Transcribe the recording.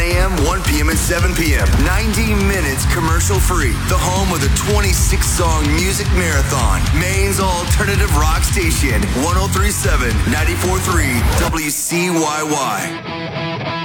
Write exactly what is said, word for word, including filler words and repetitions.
a.m., one p.m., and seven p.m. ninety minutes commercial-free. The home of the twenty-six song music marathon. Maine's alternative rock station, one oh three point seven, ninety-four point three W C Y Y.